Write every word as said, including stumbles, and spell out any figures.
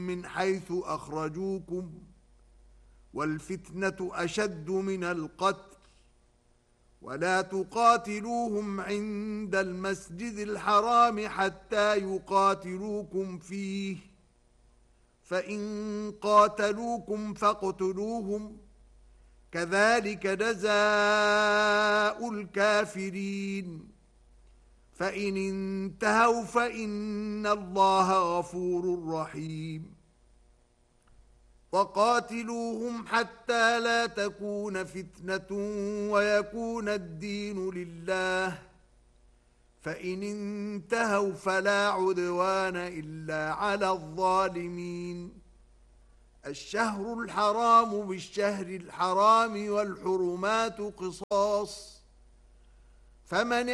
من حيث أخرجوكم والفتنة أشد من القتل ولا تقاتلوهم عند المسجد الحرام حتى يقاتلوكم فيه فإن قاتلوكم فاقتلوهم كذلك جزاء الكافرين فإن انتهوا فإن الله غفور رحيم وقاتلوهم حتى لا تكون فتنة ويكون الدين لله فإن انتهوا فلا عدوان إلا على الظالمين الشهر الحرام بالشهر الحرام والحرمات قصاص فمن